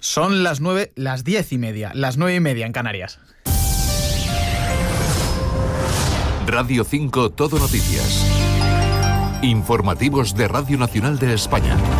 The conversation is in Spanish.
Son las 9, las 10:30, las 9:30 en Canarias. Radio 5 Todo Noticias. Informativos de Radio Nacional de España.